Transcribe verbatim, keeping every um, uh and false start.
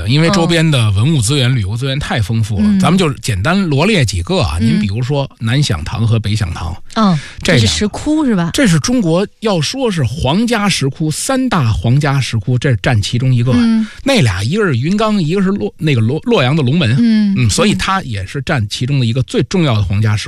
因为周边的文物资源、旅游资源太丰富了。 嗯、 咱们就简单罗列几个啊，嗯、您比如说南响堂和北响堂， 嗯， 这是石窟是吧？ 这是中国要说是皇家石窟，三大皇家石窟，这占其中一个。 嗯、 那俩一个是云冈，一个是洛那个洛洛阳的龙门， 嗯嗯，所以它也是占其中的一个最重要的皇家石窟。